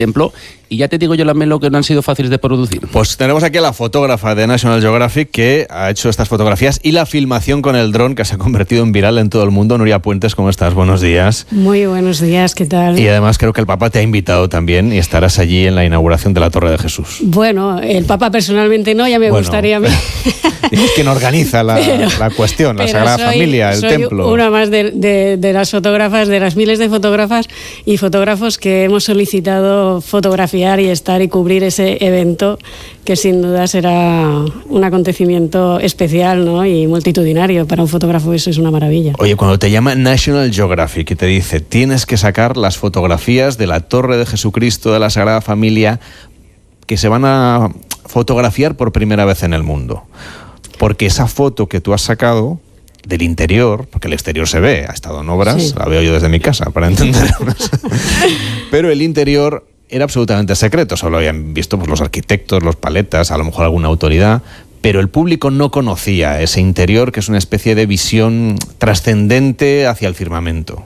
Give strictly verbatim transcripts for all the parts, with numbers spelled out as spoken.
ejemplo, y ya te digo yo la melo que no han sido fáciles de producir. Pues tenemos aquí a la fotógrafa de National Geographic que ha hecho estas fotografías y la filmación con el dron que se ha convertido en viral en todo el mundo. Nuria Puentes, ¿cómo estás? Buenos días. Muy buenos días, ¿qué tal? Y además creo que el Papa te ha invitado también y estarás allí en la inauguración de la Torre de Jesús. Bueno, el Papa personalmente no, ya me bueno, gustaría a mí. Es quien organiza la, pero, la cuestión, la Sagrada soy, Familia, el soy templo. Una más de, de, de las fotógrafas, de las miles de fotógrafas y fotógrafos que hemos solicitado fotografiar y estar y cubrir ese evento que sin duda será un acontecimiento especial, ¿no? Y multitudinario. Para un fotógrafo eso es una maravilla. Oye, cuando te llama National Geographic y te dice tienes que sacar las fotografías de la Torre de Jesucristo de la Sagrada Familia que se van a fotografiar por primera vez en el mundo, porque esa foto que tú has sacado del interior, porque el exterior se ve, ha estado en obras, sí. La veo yo desde mi casa para entendernos, pero el interior era absolutamente secreto, solo habían visto pues, los arquitectos, los paletas, a lo mejor alguna autoridad, pero el público no conocía ese interior, que es una especie de visión trascendente hacia el firmamento.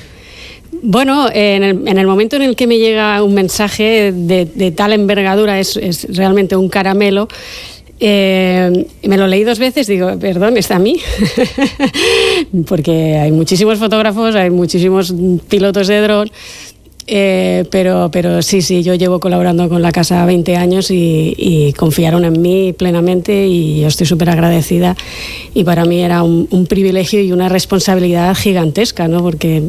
Bueno, en el, en el momento en el que me llega un mensaje de, de tal envergadura, es, es realmente un caramelo. Eh, me lo leí dos veces, digo, perdón, ¿está a mí? Porque hay muchísimos fotógrafos, hay muchísimos pilotos de dron. Eh, pero, pero sí, sí, yo llevo colaborando con la casa veinte años y, y confiaron en mí plenamente y yo estoy súper agradecida y para mí era un, un privilegio y una responsabilidad gigantesca, ¿no? Porque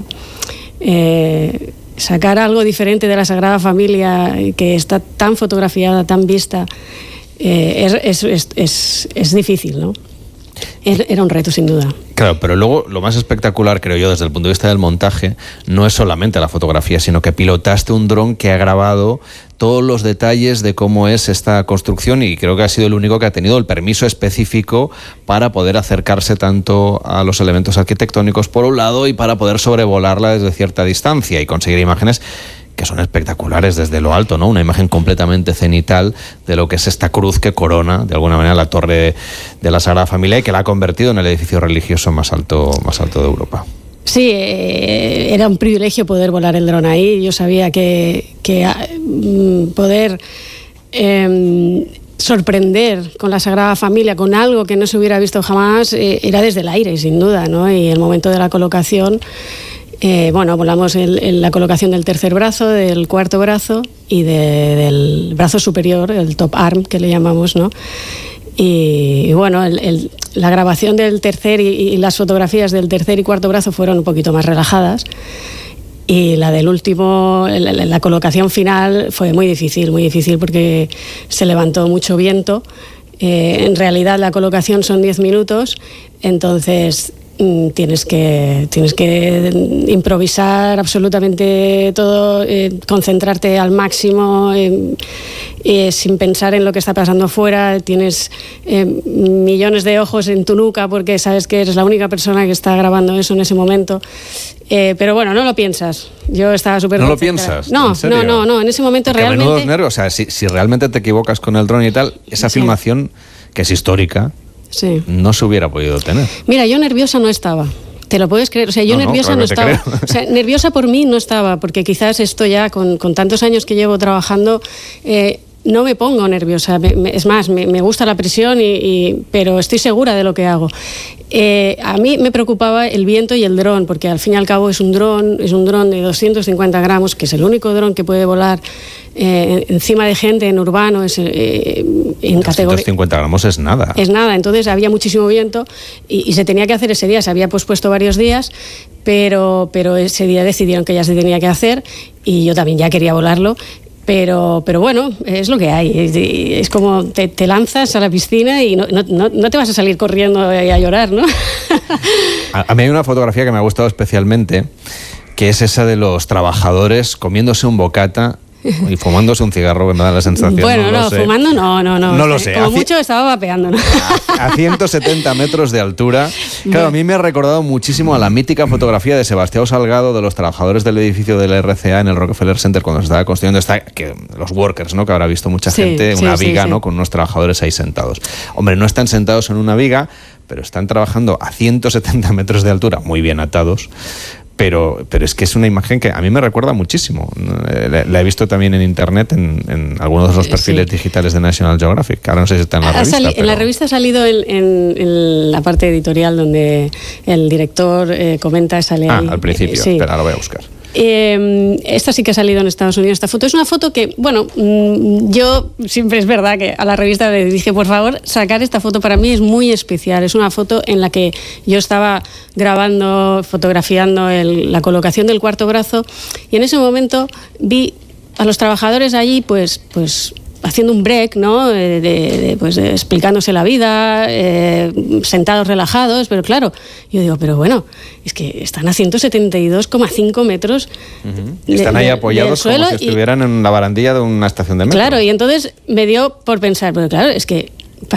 eh, sacar algo diferente de la Sagrada Familia que está tan fotografiada, tan vista, eh, es, es, es, es difícil, ¿no? Era un reto, sin duda. Claro, pero luego lo más espectacular, creo yo, desde el punto de vista del montaje, no es solamente la fotografía, sino que pilotaste un dron que ha grabado todos los detalles de cómo es esta construcción y creo que ha sido el único que ha tenido el permiso específico para poder acercarse tanto a los elementos arquitectónicos por un lado y para poder sobrevolarla desde cierta distancia y conseguir imágenes que son espectaculares desde lo alto, ¿no? Una imagen completamente cenital de lo que es esta cruz que corona, de alguna manera, la Torre de la Sagrada Familia y que la ha convertido en el edificio religioso más alto, más alto de Europa. Sí, eh, era un privilegio poder volar el dron ahí. Yo sabía que, que eh, poder eh, sorprender con la Sagrada Familia, con algo que no se hubiera visto jamás, eh, era desde el aire, sin duda, ¿no? Y el momento de la colocación... Eh, bueno, volamos el, el, la colocación del tercer brazo, del cuarto brazo y de, del brazo superior, el top arm que le llamamos, ¿no? Y, y bueno, el, el, la grabación del tercer y, y las fotografías del tercer y cuarto brazo fueron un poquito más relajadas. Y la del último, la, la colocación final fue muy difícil, muy difícil porque se levantó mucho viento. Eh, en realidad la colocación son diez minutos, entonces... Tienes que, tienes que improvisar absolutamente todo, eh, concentrarte al máximo, eh, eh, sin pensar en lo que está pasando fuera. Tienes eh, millones de ojos en tu nuca porque sabes que eres la única persona que está grabando eso en ese momento. Eh, pero bueno, no lo piensas. Yo estaba súper... ¿No lo piensas? No, ¿En serio? no, no, no. En ese momento porque realmente... menudos nervios. O sea, si, si realmente te equivocas con el dron y tal, esa sí. filmación, que es histórica... Sí. No se hubiera podido tener. Mira, yo nerviosa no estaba. ¿Te lo puedes creer? O sea, yo no, nerviosa no, claro no estaba. O sea, nerviosa por mí no estaba, porque quizás esto ya, con, con tantos años que llevo trabajando, eh, no me pongo nerviosa. Me, me, es más, me, me gusta la presión, y, y, pero estoy segura de lo que hago. Eh, a mí me preocupaba el viento y el dron, porque al fin y al cabo es un dron, es un dron de doscientos cincuenta gramos, que es el único dron que puede volar eh, encima de gente en urbano, es, eh, en categoría. doscientos cincuenta gramos es nada. Es nada, entonces había muchísimo viento y, y se tenía que hacer ese día, se había pospuesto varios días, pero, pero ese día decidieron que ya se tenía que hacer y yo también ya quería volarlo. Pero, pero bueno, es lo que hay. Es, es como te, te lanzas a la piscina y no, no, no te vas a salir corriendo a llorar, ¿no? a, a mí hay una fotografía que me ha gustado especialmente, que es esa de los trabajadores comiéndose un bocata y fumándose un cigarro, que me da la sensación. Bueno, no, no, lo sé. fumando no, no, no. No lo sé. Como Haci... mucho estaba vapeando, ¿no? A ciento setenta metros de altura. Claro, a mí me ha recordado muchísimo a la mítica fotografía de Sebastião Salgado de los trabajadores del edificio del R C A en el Rockefeller Center cuando se estaba construyendo esta, que los workers, ¿no? Que habrá visto mucha sí, gente, sí, una sí, viga, sí. ¿no? Con unos trabajadores ahí sentados. Hombre, no están sentados en una viga, pero están trabajando a ciento setenta metros de altura, muy bien atados. pero, pero es que es una imagen que a mí me recuerda muchísimo. La, la he visto también en internet, en, en algunos de los perfiles sí. digitales de National Geographic. Ahora no sé si está en la revista. Sali- pero... En la revista ha salido en, en, en la parte editorial donde el director eh, comenta, sale ah, ahí. al principio. Sí. Espera, lo voy a buscar. Eh, esta sí que ha salido en Estados Unidos, esta foto. Es una foto que, bueno, mmm, yo siempre es verdad que a la revista le dije, por favor, sacar esta foto, para mí es muy especial. Es una foto en la que yo estaba grabando, fotografiando el, la colocación del cuarto brazo, y en ese momento vi a los trabajadores allí, pues, pues haciendo un break, ¿no? De, de, pues de, explicándose la vida, eh, sentados relajados, pero claro, yo digo, pero bueno, es que están a ciento setenta y dos coma cinco metros. Uh-huh. de, están ahí apoyados como si estuvieran y, en la barandilla de una estación de metro. Claro, y entonces me dio por pensar, pero claro, es que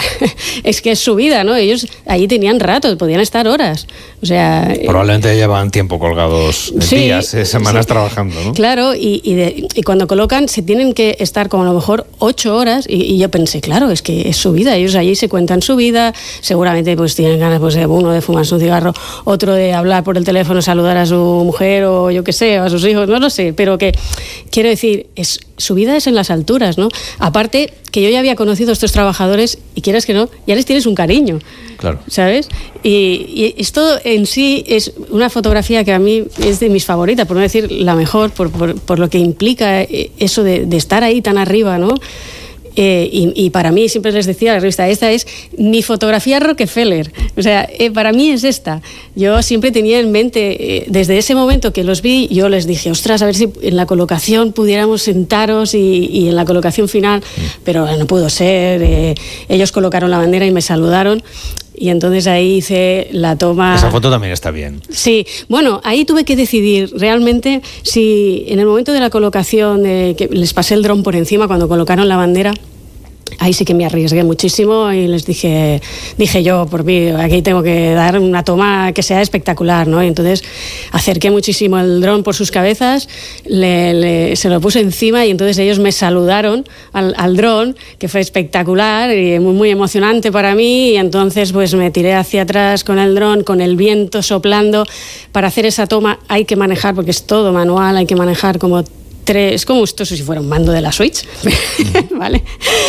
es que es su vida, ¿no? Ellos allí tenían rato, podían estar horas. O sea, probablemente llevan tiempo colgados, sí, días, eh, semanas sí, trabajando, ¿no? Claro, y, y, de, y cuando colocan se tienen que estar como a lo mejor ocho horas, y, y yo pensé, claro, es que es su vida, ellos allí se cuentan su vida, seguramente pues tienen ganas, pues de uno de fumarse un cigarro, otro de hablar por el teléfono, saludar a su mujer o yo qué sé, o a sus hijos, no lo sé, pero que quiero decir, es su vida es en las alturas, ¿no? Aparte que yo ya había conocido a estos trabajadores y quieras que no, ya les tienes un cariño. Claro. ¿Sabes? Y, y esto en sí es una fotografía que a mí es de mis favoritas, por no decir la mejor, por, por, por lo que implica eso de, de estar ahí tan arriba, ¿no? Eh, y, y para mí, siempre les decía a la revista, esta es mi fotografía Rockefeller. O sea, eh, para mí es esta. Yo siempre tenía en mente, eh, desde ese momento que los vi, yo les dije, ostras, a ver si en la colocación pudiéramos sentaros y, y en la colocación final, mm. pero no pudo ser. Eh, ellos colocaron la bandera y me saludaron. Y entonces ahí hice la toma... Esa foto también está bien. Sí, bueno, ahí tuve que decidir realmente si en el momento de la colocación, de que les pasé el dron por encima cuando colocaron la bandera, ahí sí que me arriesgué muchísimo y les dije, dije yo, por mí, aquí tengo que dar una toma que sea espectacular, ¿no? Y entonces acerqué muchísimo el dron por sus cabezas, le, le, se lo puse encima y entonces ellos me saludaron al, al dron, que fue espectacular y muy, muy emocionante para mí, y entonces pues me tiré hacia atrás con el dron, con el viento soplando. Para hacer esa toma hay que manejar, porque es todo manual, hay que manejar como tres, es como esto si fuera un mando de la Switch, ¿vale?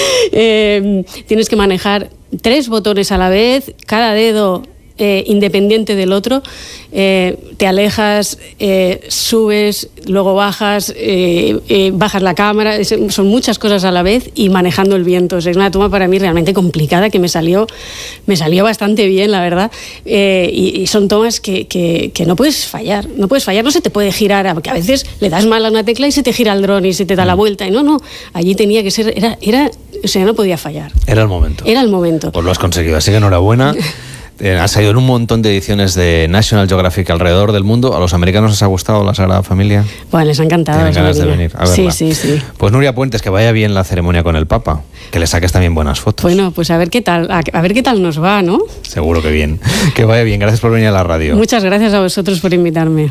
Eh, tienes que manejar tres botones a la vez, cada dedo eh, independiente del otro, eh, te alejas, eh, subes, luego bajas, eh, eh, bajas la cámara, es, son muchas cosas a la vez y manejando el viento. O sea, es una toma para mí realmente complicada que me salió, me salió bastante bien, la verdad, eh, y, y son tomas que, que, que no puedes fallar, no puedes fallar, no se te puede girar, porque a veces le das mal a una tecla y se te gira el dron y se te da la vuelta, y no, no, allí tenía que ser, era, era, o sea, no podía fallar. Era el momento. Era el momento. Pues lo has conseguido, así que enhorabuena. Eh, ha salido en un montón de ediciones de National Geographic alrededor del mundo. ¿A los americanos les ha gustado la Sagrada Familia? Bueno, les ha encantado. Tienen ganas de venir a verla. Sí, sí, sí. Pues Nuria Puentes, que vaya bien la ceremonia con el Papa. Que le saques también buenas fotos. Bueno, pues a ver qué tal, a, a ver qué tal nos va, ¿no? Seguro que bien. Que vaya bien. Gracias por venir a la radio. Muchas gracias a vosotros por invitarme.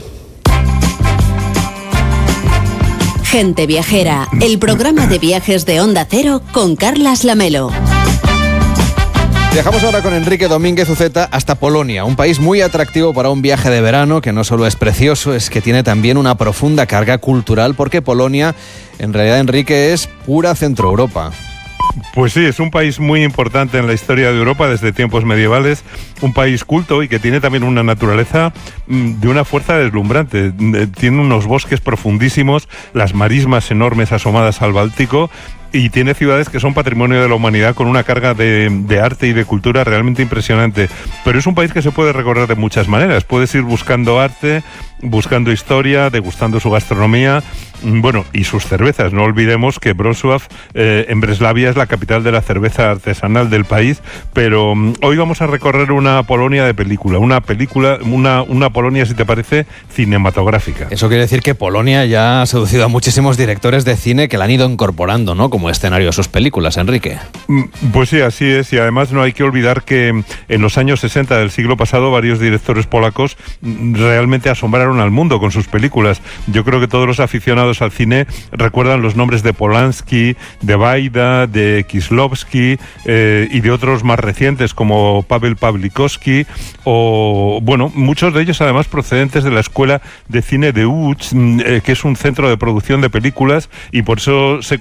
Gente Viajera, el programa de viajes de Onda Cero con Carlas Lamelo. Viajamos ahora con Enrique Domínguez Uceta hasta Polonia, un país muy atractivo para un viaje de verano que no solo es precioso, es que tiene también una profunda carga cultural, porque Polonia, en realidad, Enrique, es pura Centroeuropa. Pues sí, es un país muy importante en la historia de Europa desde tiempos medievales, un país culto y que tiene también una naturaleza de una fuerza deslumbrante. Tiene unos bosques profundísimos, las marismas enormes asomadas al Báltico, y tiene ciudades que son patrimonio de la humanidad con una carga de, de arte y de cultura realmente impresionante. Pero es un país que se puede recorrer de muchas maneras. Puedes ir buscando arte, buscando historia, degustando su gastronomía, bueno, y sus cervezas. No olvidemos que Wrocław, eh, en Breslavia, es la capital de la cerveza artesanal del país, pero um, hoy vamos a recorrer una Polonia de película, una película, una, una Polonia, si te parece, cinematográfica. Eso quiere decir que Polonia ya ha seducido a muchísimos directores de cine que la han ido incorporando, ¿no? Como como escenario de sus películas, Enrique. Pues sí, así es, y además no hay que olvidar que en los años sesenta del siglo pasado varios directores polacos realmente asombraron al mundo con sus películas. Yo creo que todos los aficionados al cine recuerdan los nombres de Polanski, de Wajda, de Kieślowski eh, y de otros más recientes como Paweł Pawlikowski, o bueno, muchos de ellos además procedentes de la Escuela de Cine de Łódź, eh, que es un centro de producción de películas, y por eso se